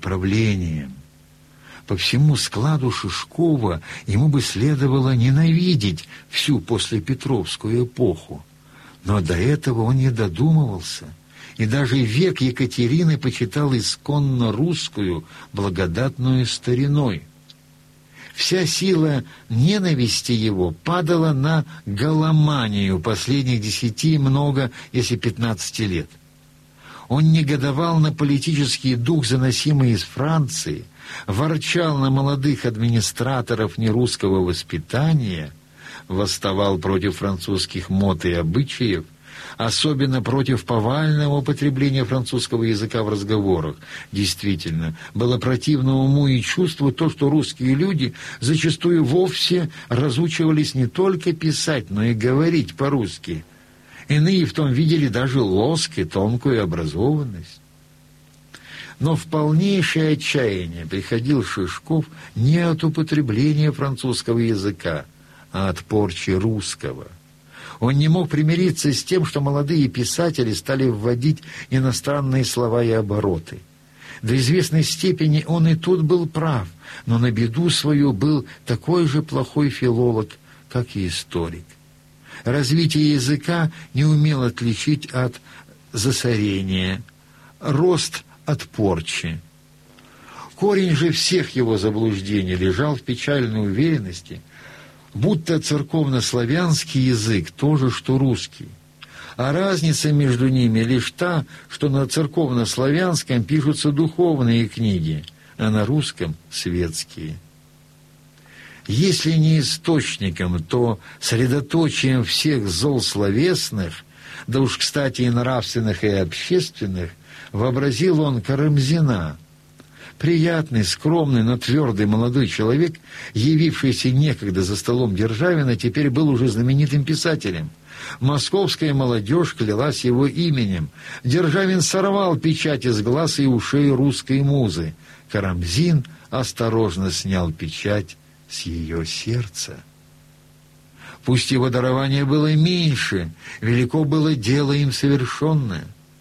правлением. По всему складу Шишкова ему бы следовало ненавидеть всю послепетровскую эпоху. Но до этого он не додумывался, и даже век Екатерины почитал исконно русскую, благодатную стариной. Вся сила ненависти его падала на галоманию последних 10, много, если 15 лет. Он негодовал на политический дух, заносимый из Франции, ворчал на молодых администраторов нерусского воспитания, восставал против французских мод и обычаев, особенно против повального употребления французского языка в разговорах. Действительно, было противно уму и чувству то, что русские люди зачастую вовсе разучивались не только писать, но и говорить по-русски. Иные в том видели даже лоск и тонкую образованность. Но в полнейшее отчаяние приходил Шишков не от употребления французского языка, а от порчи русского. Он не мог примириться с тем, что молодые писатели стали вводить иностранные слова и обороты. До известной степени он и тут был прав, но на беду свою был такой же плохой филолог, как и историк. Развитие языка не умел отличить от засорения, рост от порчи. Корень же всех его заблуждений лежал в печальной уверенности, будто церковнославянский язык то же, что русский. А разница между ними лишь та, что на церковнославянском пишутся духовные книги, а на русском – светские. Если не источником, то средоточием всех зол словесных, да уж, кстати, и нравственных, и общественных, вообразил он Карамзина. Приятный, скромный, но твердый молодой человек, явившийся некогда за столом Державина, теперь был уже знаменитым писателем. Московская молодежь клялась его именем. Державин сорвал печать из глаз и ушей русской музы. Карамзин осторожно снял печать с ее сердца. Пусть его дарование было меньше, велико было дело им совершенное.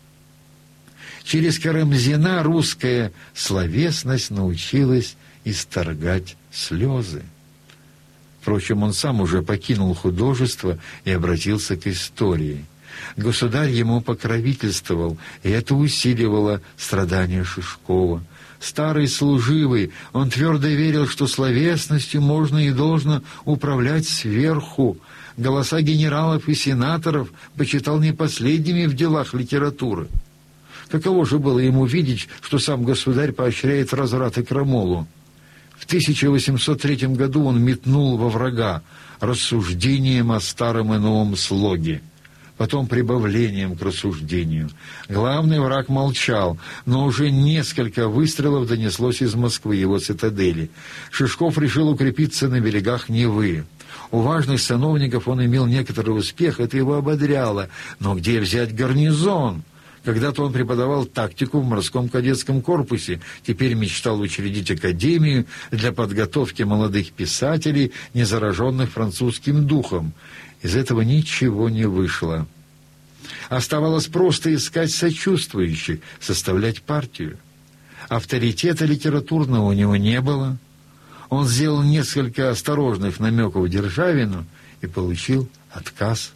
Через Карамзина русская словесность научилась исторгать слезы. Впрочем, он сам уже покинул художество и обратился к истории. Государь ему покровительствовал, и это усиливало страдания Шишкова. Старый служивый, он твердо верил, что словесностью можно и должно управлять сверху. Голоса генералов и сенаторов почитал не последними в делах литературы. Каково же было ему видеть, что сам государь поощряет разврат и крамолу? В 1803 году он метнул во врага рассуждением о старом и новом слоге, потом прибавлением к рассуждению. Главный враг молчал, но уже несколько выстрелов донеслось из Москвы, его цитадели. Шишков решил укрепиться на берегах Невы. У важных сановников он имел некоторый успех, это его ободряло. Но где взять гарнизон? Когда-то он преподавал тактику в морском кадетском корпусе, теперь мечтал учредить академию для подготовки молодых писателей, не зараженных французским духом. Из этого ничего не вышло. Оставалось просто искать сочувствующих, составлять партию. Авторитета литературного у него не было. Он сделал несколько осторожных намеков Державину и получил отказ.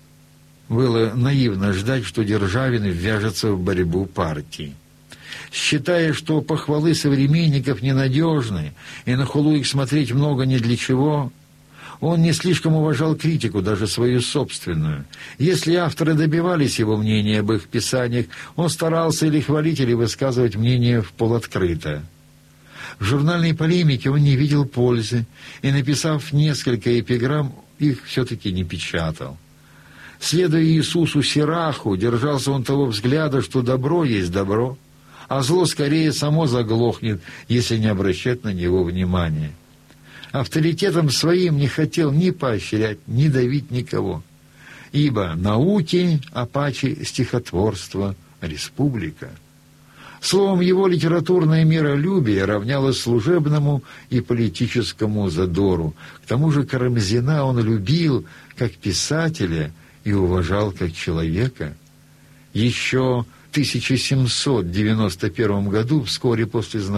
Было наивно ждать, что Державин ввяжется в борьбу партии. Считая, что похвалы современников ненадежны, и на хулу их смотреть много ни для чего, он не слишком уважал критику, даже свою собственную. Если авторы добивались его мнения об их писаниях, он старался или хвалить, или высказывать мнение вполоткрыто. В журнальной полемике он не видел пользы, и, написав несколько эпиграмм, их все-таки не печатал. Следуя Иисусу Сираху, держался он того взгляда, что добро есть добро, а зло скорее само заглохнет, если не обращать на него внимания. Авторитетом своим не хотел ни поощрять, ни давить никого, ибо науки, апачи, стихотворство, республика. Словом, его литературное миролюбие равнялось служебному и политическому задору. К тому же Карамзина он любил как писателя и уважал как человека. Еще в 1791 году, вскоре после